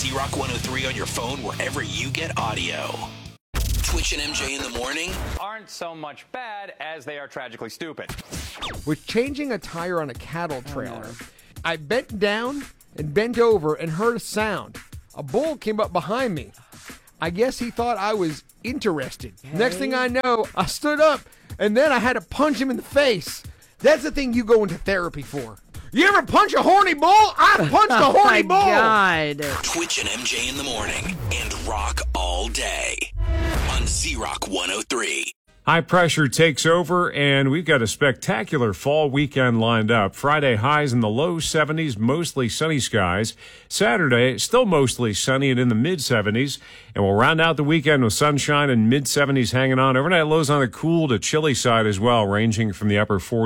Z-Rock 103 on your phone wherever you get audio. Twitch and MJ in the morning aren't so much bad as they are tragically stupid. Was changing a tire on a cattle trailer. I bent down and bent over and heard a sound. A bull came up behind me. I guess he thought I was interested. Hey. Next thing I know, I stood up and then I had to punch him in the face. That's the thing you go into therapy for. You ever punch a horny bull? I punched a horny bull. God. Twitch and MJ in the morning and rock all day on Z-Rock 103. High pressure takes over, and we've got a spectacular fall weekend lined up. Friday, highs in the low 70s, mostly sunny skies. Saturday, still mostly sunny and in the mid-70s. And we'll round out the weekend with sunshine and mid-70s hanging on. Overnight lows on the cool to chilly side as well, ranging from the upper 40s.